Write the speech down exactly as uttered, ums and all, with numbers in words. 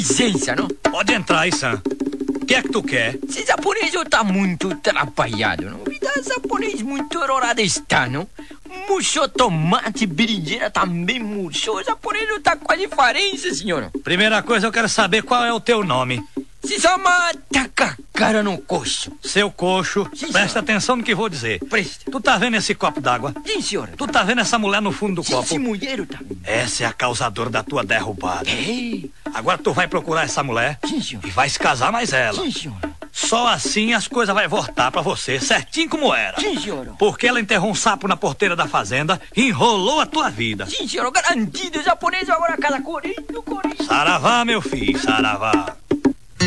licença, não? Pode entrar aí, Sam. O que é que tu quer? Esse japonês tá muito atrapalhado, não? Vida japonês muito errorada está, não? Murchou tomate, berinjela também murchou. O japonês não tá com a diferença, senhor. Primeira coisa, eu quero saber qual é o teu nome. Se chama Takakara no Coxo. Seu coxo, Sim, presta senhor. atenção no que vou dizer. Presta. Tu tá vendo esse copo d'água? Sim, senhor. Tu tá vendo essa mulher no fundo do Sim, copo? sim, mulher, tá. Essa é a causadora da tua derrubada. É. Agora tu vai procurar essa mulher Sim, senhor. e vai se casar mais ela. Sim, senhor. Só assim as coisas vai voltar pra você, certinho como era. Sim, senhor. Porque ela enterrou um sapo na porteira da fazenda e enrolou a tua vida. Sim, senhor. Garantido. O japonês agora casa correndo, correndo. Saravá, meu filho, saravá.